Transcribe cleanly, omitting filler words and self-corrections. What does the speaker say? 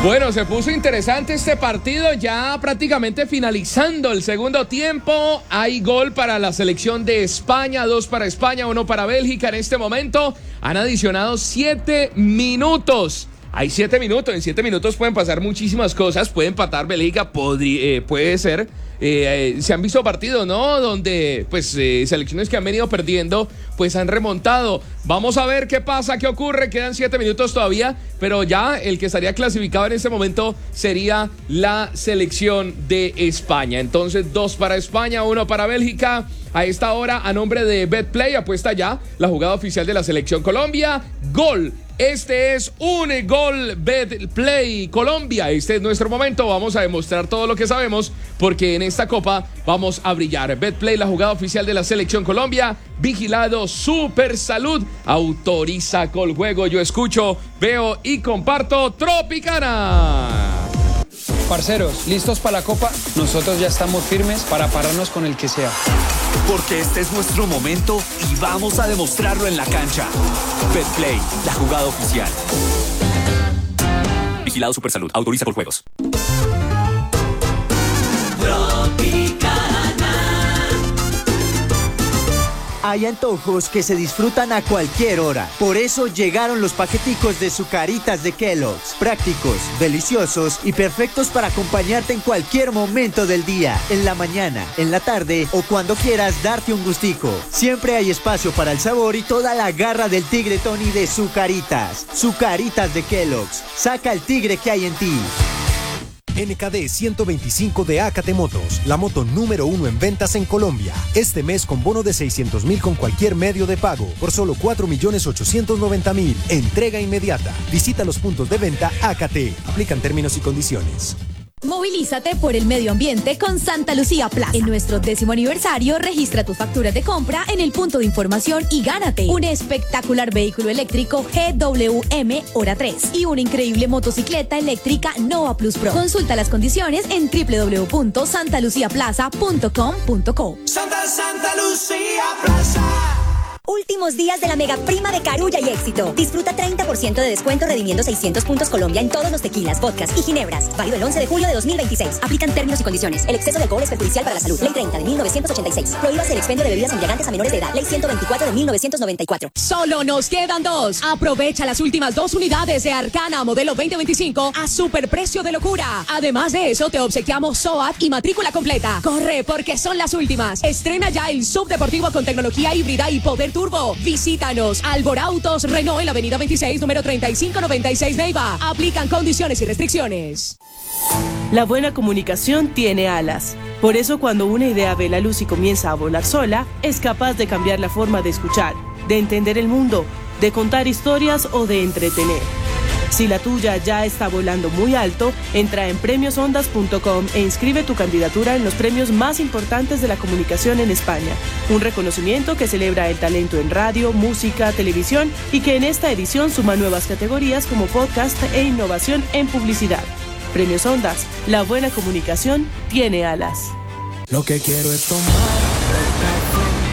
Bueno, se puso interesante este partido, ya prácticamente finalizando el segundo tiempo. Hay gol para la selección de España, 2 para España, 1 para Bélgica. En este momento han adicionado 7 minutos. Hay 7 minutos, en 7 minutos pueden pasar muchísimas cosas, puede empatar Bélgica, puede ser. Se han visto partidos, ¿no? Donde, pues, selecciones que han venido perdiendo, pues han remontado. Vamos a ver qué pasa, qué ocurre. Quedan 7 minutos todavía, pero ya el que estaría clasificado en este momento sería la selección de España. Entonces, 2 para España, 1 para Bélgica. A esta hora, a nombre de Betplay, apuesta ya la jugada oficial de la selección Colombia. Gol. Este es un gol Betplay Colombia. Este es nuestro momento. Vamos a demostrar todo lo que sabemos porque en esta copa vamos a brillar. Betplay, la jugada oficial de la selección Colombia. Vigilado Super Salud. Autoriza Coljuego. Yo escucho, veo y comparto Tropicana. Parceros, ¿listos para la copa? Nosotros ya estamos firmes para pararnos con el que sea. Porque este es nuestro momento y vamos a demostrarlo en la cancha. Betplay, la jugada oficial. Vigilado Supersalud. Autoriza Coljuegos. Hay antojos que se disfrutan a cualquier hora. Por eso llegaron los paqueticos de Zucaritas de Kellogg's. Prácticos, deliciosos y perfectos para acompañarte en cualquier momento del día. En la mañana, en la tarde o cuando quieras darte un gustico. Siempre hay espacio para el sabor y toda la garra del tigre Tony de Zucaritas. Zucaritas de Kellogg's. Saca el tigre que hay en ti. NKD 125 de Acate Motos, la moto número 1 en ventas en Colombia. Este mes con bono de 600.000 con cualquier medio de pago, por solo 4.890.000. Entrega inmediata. Visita los puntos de venta Acate. Aplican términos y condiciones. Movilízate por el medio ambiente con Santa Lucía Plaza. En nuestro 10º aniversario, registra tus facturas de compra en el punto de información y gánate un espectacular vehículo eléctrico GWM Hora 3 y una increíble motocicleta eléctrica Nova Plus Pro. Consulta las condiciones en www.santaluciaplaza.com.co. Santa Lucía Plaza. Últimos días de la mega prima de Carulla y Éxito. Disfruta 30% de descuento redimiendo 600 puntos Colombia en todos los tequilas, vodkas y ginebras. Válido el 11 de julio de 2026. Aplican términos y condiciones. El exceso de alcohol es perjudicial para la salud. Ley 30 de 1986. Prohíbas el expendio de bebidas embriagantes a menores de edad. Ley 124 de 1994. Solo nos quedan 2. Aprovecha las últimas 2 unidades de Arcana modelo 2025 a superprecio de locura. Además de eso, te obsequiamos SOAT y matrícula completa. Corre, porque son las últimas. Estrena ya el subdeportivo con tecnología híbrida y poder turbo. Visítanos. Alborautos Renault en la avenida 26, número 3596 Neiva. Aplican condiciones y restricciones. La buena comunicación tiene alas. Por eso cuando una idea ve la luz y comienza a volar sola, es capaz de cambiar la forma de escuchar, de entender el mundo, de contar historias o de entretener. Si la tuya ya está volando muy alto, entra en premiosondas.com e inscribe tu candidatura en los premios más importantes de la comunicación en España. Un reconocimiento que celebra el talento en radio, música, televisión y que en esta edición suma nuevas categorías como podcast e innovación en publicidad. Premios Ondas, la buena comunicación tiene alas. Lo que quiero es tomar